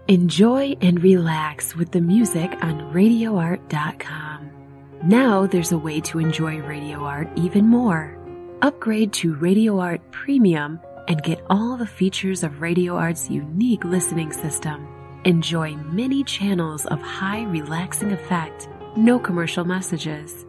Enjoy and relax with the music on RadioArt.com. Now there's a way to enjoy Radio Art even more. Upgrade to Radio Art Premium and get all the features of Radio Art's unique listening system. Enjoy many channels of high relaxing effect, no commercial messages.